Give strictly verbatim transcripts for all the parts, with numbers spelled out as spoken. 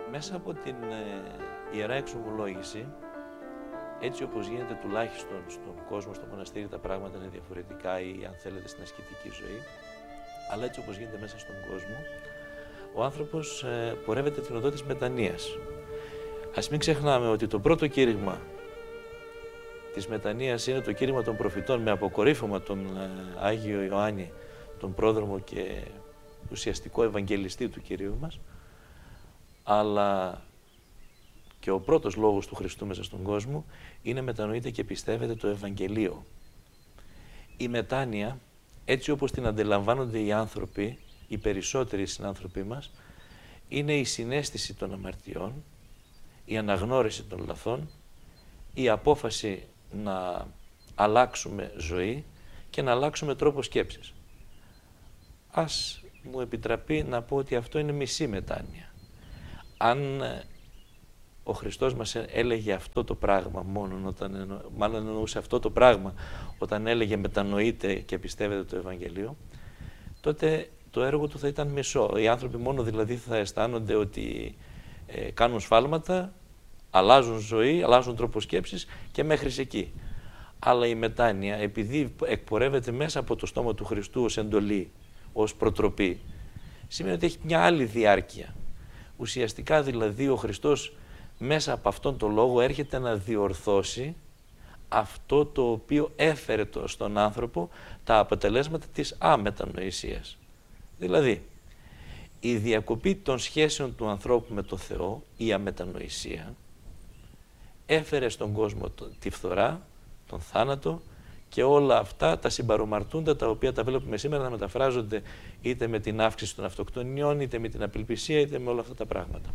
Μέσα από την ε, Ιερά Εξομολόγηση, έτσι όπως γίνεται τουλάχιστον στον κόσμο, στο μοναστήρι, τα πράγματα είναι διαφορετικά ή αν θέλετε στην ασκητική ζωή, αλλά έτσι όπως γίνεται μέσα στον κόσμο, ο άνθρωπος ε, πορεύεται την οδό της μετανοίας. Ας μην ξεχνάμε ότι το πρώτο κήρυγμα της μετανοίας είναι το κήρυγμα των προφητών με αποκορύφωμα τον ε, Άγιο Ιωάννη, τον πρόδρομο και ουσιαστικό Ευαγγελιστή του Κυρίου μας, αλλά και ο πρώτος λόγος του Χριστού μέσα στον κόσμο είναι μετανοείτε και πιστεύετε το Ευαγγελίο. Η μετάνοια, έτσι όπως την αντιλαμβάνονται οι άνθρωποι, οι περισσότεροι συνάνθρωποι μας, είναι η συναίσθηση των αμαρτιών, η αναγνώριση των λαθών, η απόφαση να αλλάξουμε ζωή και να αλλάξουμε τρόπο σκέψης. Ας μου επιτραπεί να πω ότι αυτό είναι μισή μετάνοια. Αν ο Χριστός μας έλεγε αυτό το πράγμα μόνο, όταν, μάλλον εννοούσε αυτό το πράγμα όταν έλεγε μετανοείτε και πιστεύετε το Ευαγγελίο, τότε το έργο του θα ήταν μισό. Οι άνθρωποι μόνο δηλαδή θα αισθάνονται ότι ε, κάνουν σφάλματα, αλλάζουν ζωή, αλλάζουν τρόπο σκέψης και μέχρι εκεί. Αλλά η μετάνοια, επειδή εκπορεύεται μέσα από το στόμα του Χριστού ως εντολή, ως προτροπή, σημαίνει ότι έχει μια άλλη διάρκεια. Ουσιαστικά δηλαδή ο Χριστός μέσα από αυτόν τον λόγο έρχεται να διορθώσει αυτό το οποίο έφερε το στον άνθρωπο τα αποτελέσματα της αμετανοησίας. Δηλαδή, η διακοπή των σχέσεων του ανθρώπου με το Θεό, η αμετανοησία, έφερε στον κόσμο τη φθορά, τον θάνατο και όλα αυτά τα συμπαρομαρτούντα τα οποία τα βλέπουμε σήμερα να μεταφράζονται είτε με την αύξηση των αυτοκτονιών, είτε με την απελπισία, είτε με όλα αυτά τα πράγματα.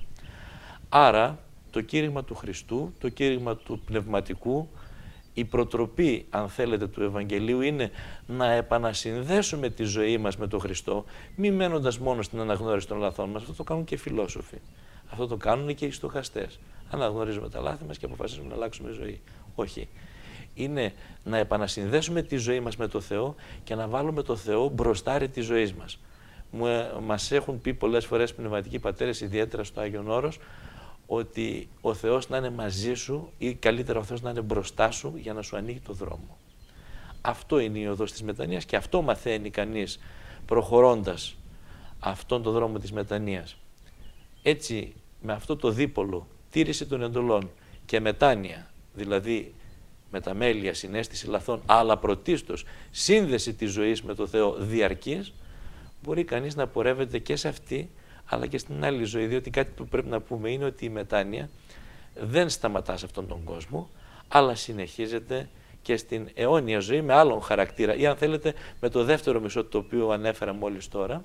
Άρα, το κήρυγμα του Χριστού, το κήρυγμα του πνευματικού, η προτροπή, αν θέλετε, του Ευαγγελίου είναι να επανασυνδέσουμε τη ζωή μας με τον Χριστό, μη μένοντας μόνο στην αναγνώριση των λαθών μας. Αυτό το κάνουν και οι φιλόσοφοι. Αυτό το κάνουν και οι στοχαστές. Αναγνωρίζουμε τα λάθη μας και αποφασίζουμε να αλλάξουμε ζωή. Όχι. Είναι να επανασυνδέσουμε τη ζωή μας με τον Θεό και να βάλουμε τον Θεό μπροστάρι της ζωής μας. Μας έχουν πει πολλές φορές πνευματικοί πατέρες, ιδιαίτερα στο Άγιον Όρος, ότι ο Θεός να είναι μαζί σου ή καλύτερα ο Θεός να είναι μπροστά σου για να σου ανοίγει το δρόμο. Αυτό είναι η οδός της μετανοίας και αυτό μαθαίνει κανείς προχωρώντας αυτόν τον δρόμο της μετανοίας. Έτσι, με αυτό το δίπολο, τήρηση των εντολών και μετάνοια, δηλαδή μεταμέλεια, συναίσθηση λαθών, αλλά πρωτίστως σύνδεση της ζωής με το Θεό διαρκής, μπορεί κανείς να πορεύεται και σε αυτή, αλλά και στην άλλη ζωή, διότι κάτι που πρέπει να πούμε είναι ότι η μετάνοια δεν σταματά σε αυτόν τον κόσμο, αλλά συνεχίζεται και στην αιώνια ζωή με άλλον χαρακτήρα, ή αν θέλετε με το δεύτερο μισό το οποίο ανέφερα μόλις τώρα,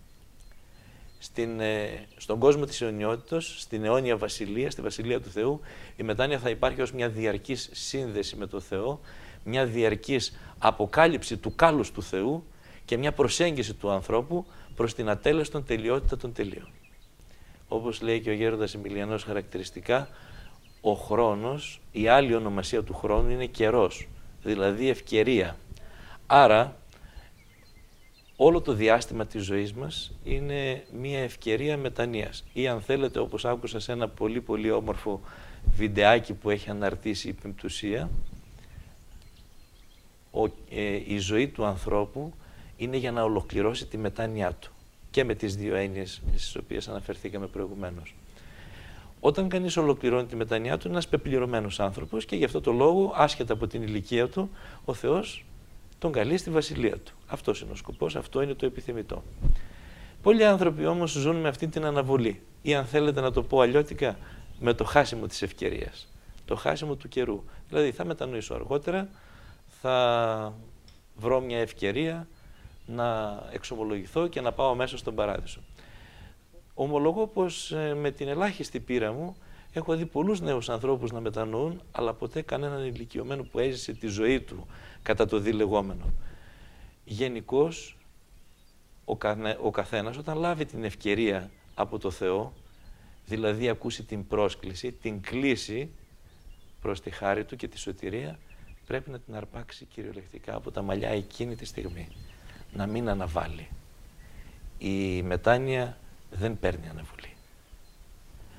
στην, ε, στον κόσμο της αιωνιότητος, στην αιώνια βασιλεία, στη βασιλεία του Θεού, η μετάνοια θα υπάρχει ως μια διαρκής σύνδεση με το Θεό, μια διαρκής αποκάλυψη του κάλους του Θεού και μια προσέγγιση του ανθρώπου προς την ατέλεστον τελειότητα των τελείων. Όπως λέει και ο γέροντας Εμιλιανός χαρακτηριστικά, ο χρόνος, η άλλη ονομασία του χρόνου είναι καιρός, δηλαδή ευκαιρία. Άρα, όλο το διάστημα της ζωής μας είναι μια ευκαιρία μετανοίας. Ή αν θέλετε, όπως άκουσα σε ένα πολύ πολύ όμορφο βιντεάκι που έχει αναρτήσει η Πεμπτουσία, ο, ε, η ζωή του ανθρώπου είναι για να ολοκληρώσει τη μετάνοιά του και με τις δύο έννοιες στις οποίες αναφερθήκαμε προηγουμένως. Όταν κανείς ολοκληρώνει τη μετάνοιά του είναι ένας πεπληρωμένος άνθρωπος και γι' αυτό το λόγο, άσχετα από την ηλικία του, ο Θεός τον καλεί στη βασιλεία του. Αυτός είναι ο σκοπός, αυτό είναι το επιθυμητό. Πολλοί άνθρωποι όμως ζουν με αυτή την αναβολή ή αν θέλετε να το πω αλλιώτικα, με το χάσιμο της ευκαιρίας, το χάσιμο του καιρού. Δηλαδή θα μετανοήσω αργότερα, θα βρω μια ευκαιρία να εξομολογηθώ και να πάω μέσα στον παράδεισο. Ομολογώ πως ε, με την ελάχιστη πείρα μου έχω δει πολλούς νέους ανθρώπους να μετανοούν, αλλά ποτέ κανέναν ηλικιωμένο που έζησε τη ζωή του κατά το δι λεγόμενο. Γενικώς, ο, κα, ο καθένας όταν λάβει την ευκαιρία από το Θεό, δηλαδή ακούσει την πρόσκληση, την κλήση προς τη χάρη του και τη σωτηρία, πρέπει να την αρπάξει κυριολεκτικά από τα μαλλιά εκείνη τη στιγμή. Να μην αναβάλει. Η μετάνοια δεν παίρνει αναβολή.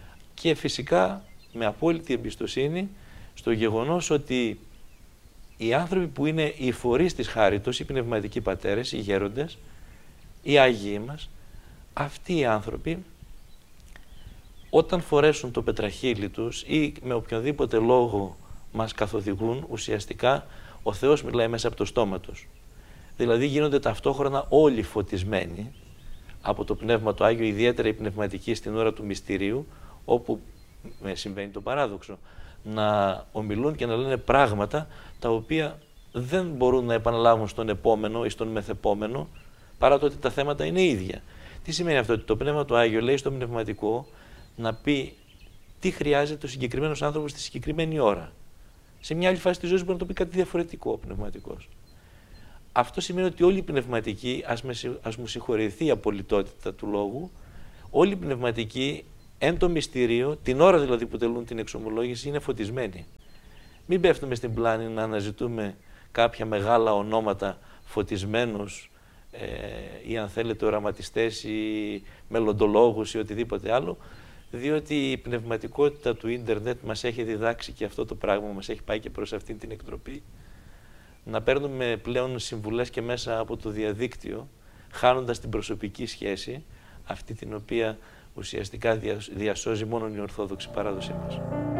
και φυσικά με απόλυτη εμπιστοσύνη στο γεγονός ότι οι άνθρωποι που είναι οι φορείς της χάριτος, οι πνευματικοί πατέρες, οι γέροντες, οι Άγιοι μας, αυτοί οι άνθρωποι όταν φορέσουν το πετραχύλι τους ή με οποιονδήποτε λόγο μας καθοδηγούν, ουσιαστικά ο Θεός μιλάει μέσα από το στόμα τους. Δηλαδή γίνονται ταυτόχρονα όλοι φωτισμένοι από το Πνεύμα το Άγιο, ιδιαίτερα οι πνευματικοί στην ώρα του μυστηρίου, όπου συμβαίνει το παράδοξο, να ομιλούν και να λένε πράγματα τα οποία δεν μπορούν να επαναλάβουν στον επόμενο ή στον μεθεπόμενο, παρά το ότι τα θέματα είναι ίδια. Τι σημαίνει αυτό? Ότι το Πνεύμα το Άγιο λέει στον πνευματικό να πει τι χρειάζεται ο συγκεκριμένος άνθρωπος στη συγκεκριμένη ώρα. Σε μια άλλη φάση της ζωής μπορεί να το πει κάτι διαφορετικό ο πνευματικός. Αυτό σημαίνει ότι όλοι οι πνευματικοί, ας, με, ας μου συγχωρηθεί η απολυτότητα του λόγου, όλοι οι πνευματικοί εν το μυστηρίο, την ώρα δηλαδή που τελούν την εξομολόγηση, είναι φωτισμένοι. Μην πέφτουμε στην πλάνη να αναζητούμε κάποια μεγάλα ονόματα φωτισμένους ε, ή αν θέλετε οραματιστές ή μελλοντολόγους ή οτιδήποτε άλλο, διότι η πνευματικότητα του ίντερνετ μας έχει διδάξει και αυτό το πράγμα, μας έχει πάει και προς αυτήν την εκτροπή, να παίρνουμε πλέον συμβουλές και μέσα από το διαδίκτυο, χάνοντας την προσωπική σχέση, αυτή την οποία ουσιαστικά διασώζει μόνο η Ορθόδοξη παράδοσή μας.